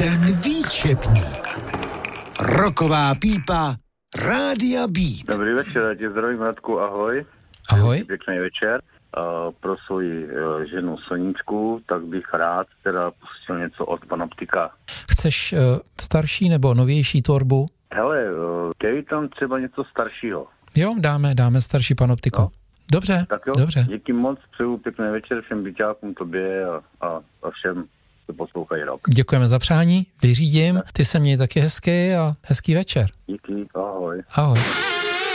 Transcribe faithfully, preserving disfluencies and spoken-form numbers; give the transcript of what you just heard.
Ten výčepník. Roková pípa Rádia Beat. Dobrý večer, já tě zdravím, Radku, ahoj. Ahoj. Pěkný večer. Uh, pro svoji uh, ženu Soníčku, tak bych rád teda pustil něco od Panoptika. Chceš uh, starší nebo novější tvorbu? Hele, uh, dej tam třeba něco staršího. Jo, dáme, dáme starší Panoptiko. No. Dobře, tak jo, dobře. Díky moc, přeju pěkný večer všem byťákům, tobě a, a, a všem, co poslouchají rok. Děkujeme za přání, vyřídím, ty se měj taky hezky a hezký večer. Díky, ahoj. Ahoj.